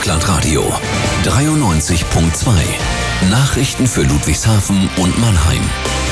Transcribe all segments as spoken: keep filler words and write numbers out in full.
Rockland Radio dreiundneunzig Komma zwei. Nachrichten für Ludwigshafen und Mannheim.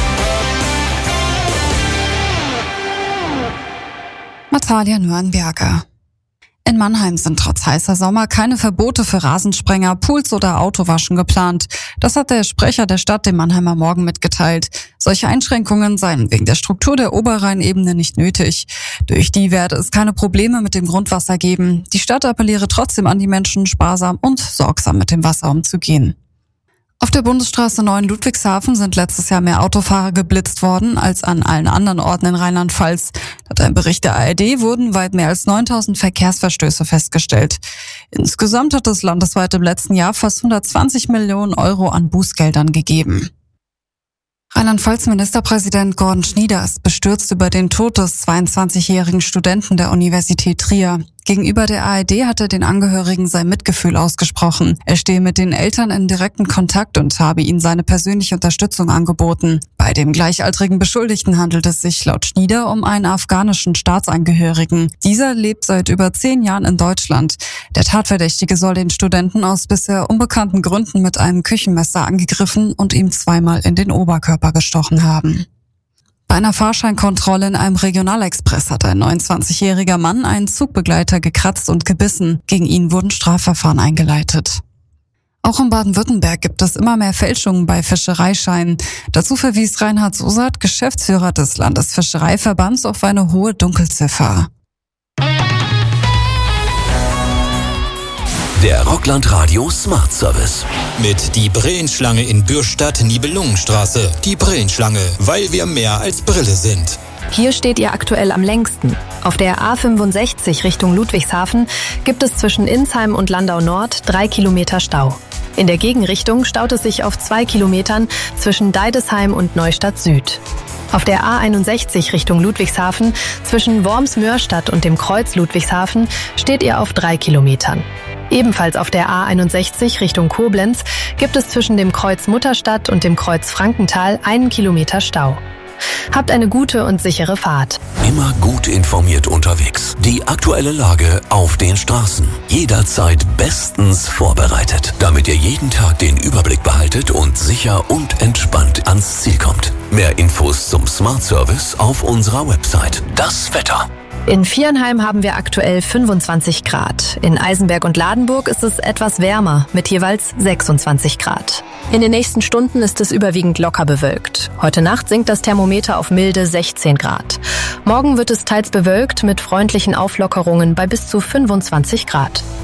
Natalia Nürnberger. In Mannheim sind trotz heißer Sommer keine Verbote für Rasensprenger, Pools oder Autowaschen geplant. Das hat der Sprecher der Stadt dem Mannheimer Morgen mitgeteilt. Solche Einschränkungen seien wegen der Struktur der Oberrheinebene nicht nötig. Durch die werde es keine Probleme mit dem Grundwasser geben. Die Stadt appelliere trotzdem an die Menschen, sparsam und sorgsam mit dem Wasser umzugehen. Auf der Bundesstraße neun Ludwigshafen sind letztes Jahr mehr Autofahrer geblitzt worden als an allen anderen Orten in Rheinland-Pfalz. Laut einem Bericht der A R D wurden weit mehr als neuntausend Verkehrsverstöße festgestellt. Insgesamt hat es landesweit im letzten Jahr fast hundertzwanzig Millionen Euro an Bußgeldern gegeben. Rheinland-Pfalz-Ministerpräsident Gordon Schnieder ist bestürzt über den Tod des zweiundzwanzigjährigen Studenten der Universität Trier. Gegenüber der A R D hat er den Angehörigen sein Mitgefühl ausgesprochen. Er stehe mit den Eltern in direkten Kontakt und habe ihnen seine persönliche Unterstützung angeboten. Bei dem gleichaltrigen Beschuldigten handelt es sich laut Schnieder um einen afghanischen Staatsangehörigen. Dieser lebt seit über zehn Jahren in Deutschland. Der Tatverdächtige soll den Studenten aus bisher unbekannten Gründen mit einem Küchenmesser angegriffen und ihm zweimal in den Oberkörper gestochen haben. Bei einer Fahrscheinkontrolle in einem Regionalexpress hat ein neunundzwanzigjähriger Mann einen Zugbegleiter gekratzt und gebissen. Gegen ihn wurden Strafverfahren eingeleitet. Auch in Baden-Württemberg gibt es immer mehr Fälschungen bei Fischereischeinen. Dazu verwies Reinhard Sosat, Geschäftsführer des Landesfischereiverbands, auf eine hohe Dunkelziffer. Der Rockland Radio Smart Service. Mit die Brillenschlange in Bürstadt, Nibelungenstraße. Die Brillenschlange, weil wir mehr als Brille sind. Hier steht ihr aktuell am längsten. Auf der A fünfundsechzig Richtung Ludwigshafen gibt es zwischen Insheim und Landau Nord drei Kilometer Stau. In der Gegenrichtung staut es sich auf zwei Kilometern zwischen Deidesheim und Neustadt Süd. Auf der A einundsechzig Richtung Ludwigshafen zwischen Worms-Mörstadt und dem Kreuz Ludwigshafen steht ihr auf drei Kilometern. Ebenfalls auf der A einundsechzig Richtung Koblenz gibt es zwischen dem Kreuz Mutterstadt und dem Kreuz Frankenthal einen Kilometer Stau. Habt eine gute und sichere Fahrt. Immer gut informiert unterwegs. Die aktuelle Lage auf den Straßen. Jederzeit bestens vorbereitet, damit ihr jeden Tag den Überblick behaltet und sicher und entspannt ans Ziel kommt. Mehr Infos zum Smart Service auf unserer Website. Das Wetter. In Viernheim haben wir aktuell fünfundzwanzig Grad. In Eisenberg und Ladenburg ist es etwas wärmer mit jeweils sechsundzwanzig Grad. In den nächsten Stunden ist es überwiegend locker bewölkt. Heute Nacht sinkt das Thermometer auf milde sechzehn Grad. Morgen wird es teils bewölkt mit freundlichen Auflockerungen bei bis zu fünfundzwanzig Grad.